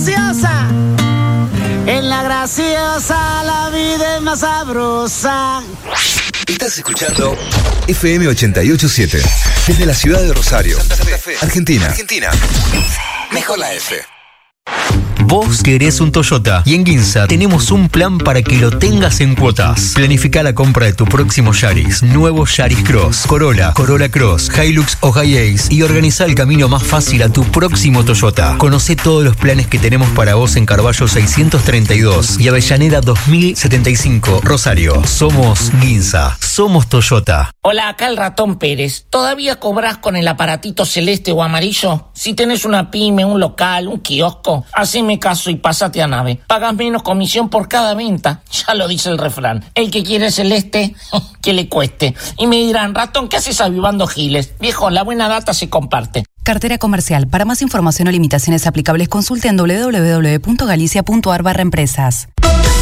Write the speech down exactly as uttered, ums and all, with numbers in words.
graciosa. En la graciosa la vida es más sabrosa. Estás escuchando F M ochenta y ocho punto siete desde la ciudad de Rosario, Santa Fe, Argentina. Argentina. Mejor la F. Vos querés un Toyota y en Ginza tenemos un plan para que lo tengas en cuotas. Planifica la compra de tu próximo Yaris, nuevo Yaris Cross, Corolla, Corolla Cross, Hilux o Hi-Ace y organiza el camino más fácil a tu próximo Toyota. Conocé todos los planes que tenemos para vos en Carballo seiscientos treinta y dos y Avellaneda dos mil setenta y cinco, Rosario. Somos Ginza, somos Toyota. Hola, acá el Ratón Pérez. ¿Todavía cobrás con el aparatito celeste o amarillo? Si tenés una pyme, un local, un kiosco, haceme caso y pásate a Nave. Pagas menos comisión por cada venta. Ya lo dice el refrán. El que quiere celeste, que le cueste. Y me dirán, Ratón, ¿qué haces avivando giles? Viejo, la buena data se comparte. Cartera comercial. Para más información o limitaciones aplicables, consulte en doble u doble u doble u punto galicia punto a r barra empresas.